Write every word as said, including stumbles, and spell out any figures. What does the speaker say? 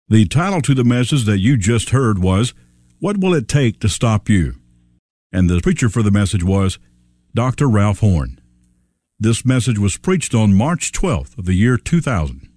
The title to the message that you just heard was, "What Will It Take to Stop You?" And the preacher for the message was Doctor Ralph Horn. This message was preached on March twelfth of the year two thousand.